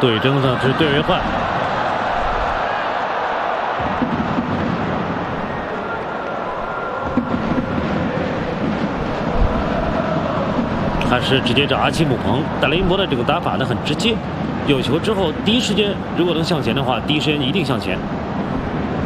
对争上是对位换。他是直接找阿奇姆彭，但雷音博的这个打法呢很直接，有球之后第一时间如果能向前的话，第一时间一定向前。